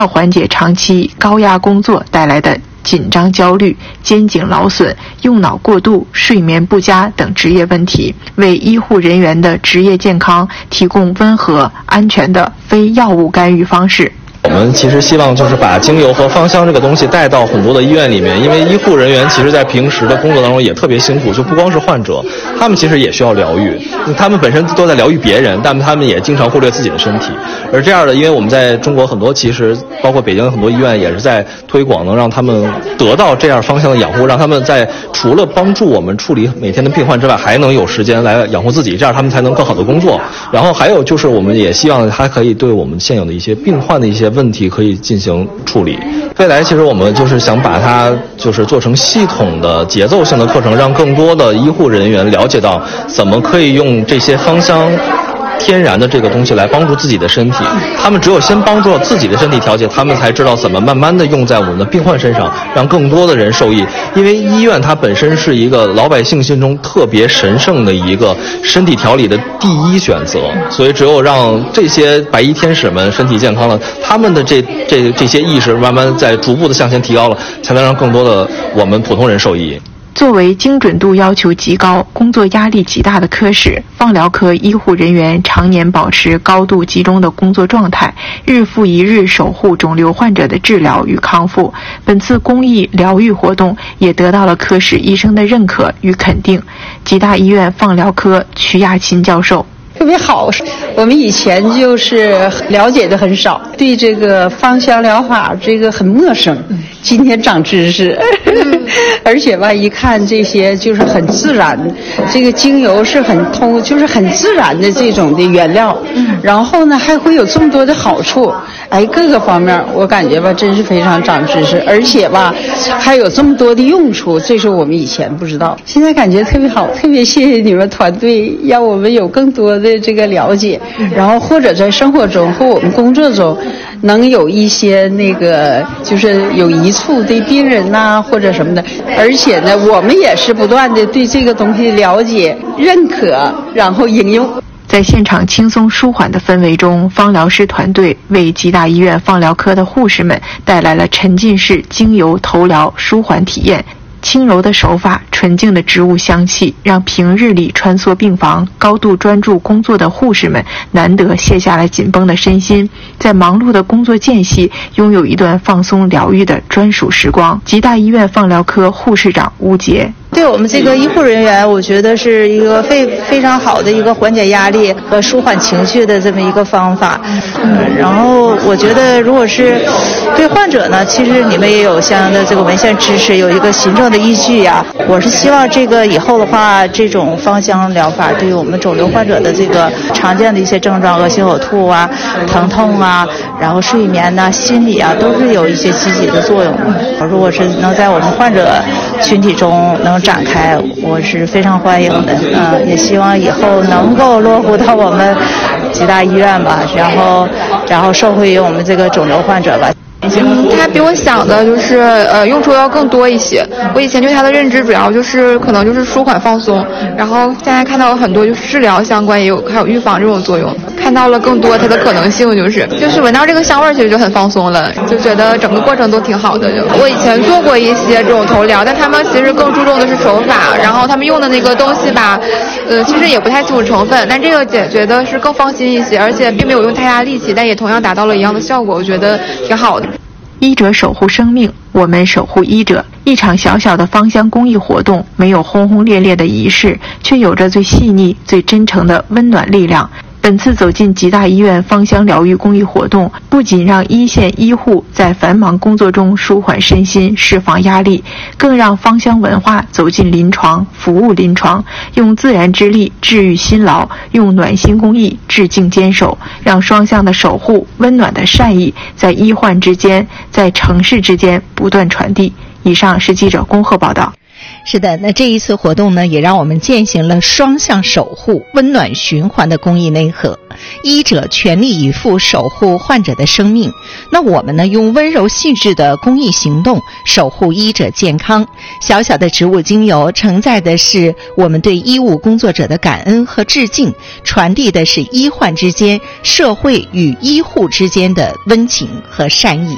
要缓解长期高压工作带来的紧张焦虑、肩颈劳损、用脑过度、睡眠不佳等职业问题，为医护人员的职业健康提供温和、安全的非药物干预方式。 我们其实希望就是把精油和芳香这个东西带到很多的医院里面，因为医护人员其实在平时的工作当中也特别辛苦，就不光是患者，他们其实也需要疗愈，他们本身都在疗愈别人，但他们也经常忽略自己的身体。而这样的，因为我们在中国很多其实包括北京很多医院也是在推广，能让他们得到这样芳香的养护，让他们在除了帮助我们处理每天的病患之外，还能有时间来养护自己，这样他们才能更好的工作。然后还有就是我们也希望它可以对我们现有的一些病患的一些问题可以进行处理。未来其实我们就是想把它就是做成系统的节奏性的课程，让更多的医护人员了解到怎么可以用这些芳香天然的这个东西来帮助自己的身体。他们只有先帮助自己的身体调节，他们才知道怎么慢慢的用在我们的病患身上，让更多的人受益。因为医院它本身是一个老百姓心中特别神圣的一个身体调理的第一选择，所以只有让这些白衣天使们身体健康了，他们的这些意识慢慢在逐步的向前提高了，才能让更多的我们普通人受益。 作为精准度要求极高、工作压力极大的科室，放疗科医护人员常年保持高度集中的工作状态，日复一日守护肿瘤患者的治疗与康复。本次公益疗愈活动也得到了科室医生的认可与肯定。吉大医院放疗科曲亚琴教授： 特别好，我们以前就是了解的很少，对这个芳香疗法这个很陌生，今天长知识。而且吧，一看这些就是很自然，这个精油是就是很自然的这种的原料，然后呢还会有这么多的好处，各个方面我感觉吧真是非常长知识，而且吧还有这么多的用处，这是我们以前不知道，现在感觉特别好，特别谢谢你们团队，让我们有更多的这个了解，然后或者在生活中或我们工作中能有一些那个就是有一处对病人呐或者什么的，而且呢我们也是不断的对这个东西了解、认可，然后应用。 在现场轻松舒缓的氛围中，芳疗师团队为吉大医院放疗科的护士们带来了沉浸式精油头疗舒缓体验。轻柔的手法、纯净的植物香气，让平日里穿梭病房、高度专注工作的护士们难得卸下了紧绷的身心，在忙碌的工作间隙拥有一段放松疗愈的专属时光。吉大医院放疗科护士长吴杰： 对我们这个医护人员，我觉得是一个非常好的一个缓解压力和舒缓情绪的这么一个方法。然后我觉得，如果是对患者呢，其实你们也有相应的这个文献支持，有一个行政的依据呀。我是希望这个以后的话，这种芳香疗法对于我们肿瘤患者的这个常见的一些症状，恶心呕吐啊、疼痛啊，然后睡眠呐、心理啊，都是有一些积极的作用的。如果是能在我们患者群体中能展开，我是非常欢迎的。也希望以后能够落户到我们吉大医院吧，然后受惠于我们这个肿瘤患者吧。 它比我想的就是用处要更多一些。我以前对它的认知主要就是可能就是舒缓放松，然后现在看到了很多就是治疗相关，还有预防这种作用，看到了更多它的可能性，就是闻到这个香味其实就很放松了，就觉得整个过程都挺好的。我以前做过一些这种头疗，但他们其实更注重的是手法，然后他们用的那个东西吧，其实也不太清楚成分，但这个觉得是更放心一些，而且并没有用太大力气，但也同样达到了一样的效果，我觉得挺好的。 医者守护生命，我们守护医者。一场小小的芳香公益活动，没有轰轰烈烈的仪式，却有着最细腻、最真诚的温暖力量。本次走进吉大医院芳香疗愈公益活动，不仅让一线医护在繁忙工作中舒缓身心、释放压力，更让芳香文化走进临床、服务临床，用自然之力治愈辛劳，用暖心公益致敬坚守，让双向的守护、温暖的善意在医患之间、在城市之间不断传递。以上是记者恭贺报道。 是的，那这一次活动呢，也让我们践行了双向守护、温暖循环的公益内核。医者全力以赴守护患者的生命，那我们呢，用温柔细致的公益行动守护医者健康。小小的植物精油承载的是我们对医务工作者的感恩和致敬，传递的是医患之间、社会与医护之间的温情和善意。